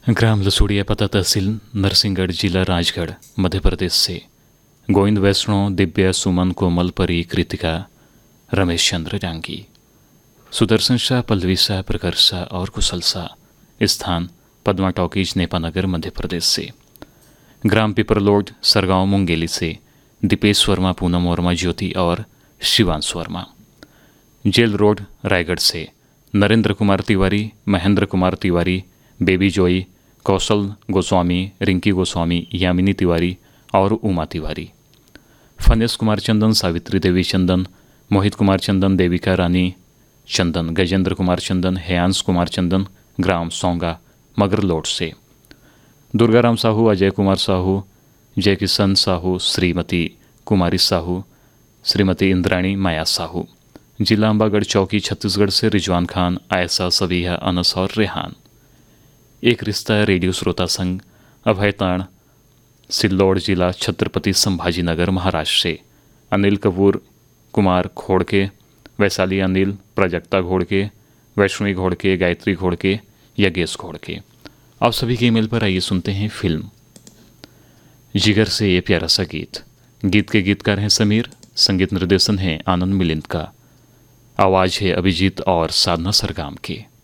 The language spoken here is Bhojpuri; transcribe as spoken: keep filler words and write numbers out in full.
ग्राम लसूड़िया, पता तहसील नरसिंहगढ़, जिला राजगढ़, मध्य प्रदेश से गोविंद वैष्णव, दिव्या, सुमन, कोमल, परी, कृतिका, रमेश चंद्र डांगी, सुदर्शन शाह, पल्लवी शाह, प्रखर शाह और कुशल शाह। स्थान पद्मा टॉकीज, नेपानगर, मध्य प्रदेश से ग्राम पिपरलोड, सरगांव, मुंगेली से दीपेश वर्मा, पूनम वर्मा, ज्योति और शिवांश वर्मा। जेल रोड, रायगढ़ से नरेंद्र कुमार तिवारी, महेंद्र कुमार तिवारी, बेबी जोई, कौशल गोस्वामी, रिंकी गोस्वामी, यामिनी तिवारी और उमा तिवारी। फनेश कुमार चंदन, सावित्री देवी चंदन, मोहित कुमार चंदन, देविका रानी चंदन, गजेंद्र कुमार चंदन, हेयांश कुमार चंदन, ग्राम सोंगा, मगरलोड से दुर्गाराम साहू, अजय कुमार साहू, जय किशन साहू, श्रीमती कुमारी साहू, श्रीमती इंद्राणी माया साहू। जिला अंबागढ़ चौकी, छत्तीसगढ़ से रिजवान खान, आयशा, सबीहा, अनस और रेहान। एक रिश्ता रेडियो श्रोता संघ, अभयताण, सिल्लोड, जिला छत्रपति संभाजीनगर, महाराष्ट्र से अनिल कपूर कुमार घोड़के, वैशाली अनिल, प्राजक्ता घोड़के, वैष्णवी घोड़के, गायत्री घोड़के, यज्ञेश घोड़के। आप सभी के ईमेल पर आइए सुनते हैं फिल्म जिगर से ये प्यारा सा गीत। गीत के गीतकार हैं समीर, संगीत निर्देशन है आनंद मिलिंद का, आवाज़ है अभिजीत और साधना सरगाम की।